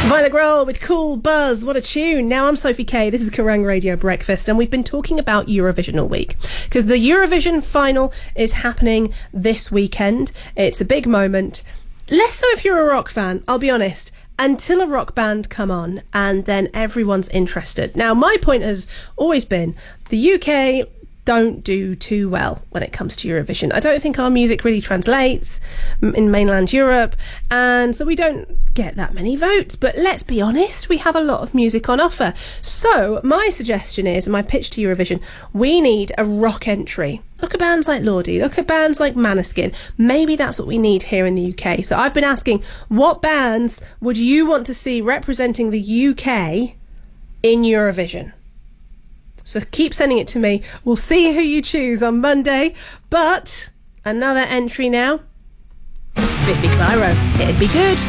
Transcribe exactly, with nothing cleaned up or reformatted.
Violet Grohl with Cool Buzz. What a tune. Now I'm Sophie Kay. This is Kerrang Radio Breakfast, and we've been talking about Eurovision all week because the Eurovision final is happening this weekend. It's a big moment. Less so if you're a rock fan, I'll be honest, until a rock band come on and then everyone's interested. Now, my point has always been the U K don't do too well when it comes to Eurovision. I don't think our music really translates in mainland Europe, and so we don't get that many votes. But let's be honest, we have a lot of music on offer. So my suggestion is, my pitch to Eurovision, we need a rock entry. Look at bands like Lordi, look at bands like Maneskin. Maybe that's what we need here in the U K. So I've been asking, what bands would you want to see representing the U K in Eurovision? So keep sending it to me. We'll see who you choose on Monday. But another entry now. Biffy Clyro. It'd be good.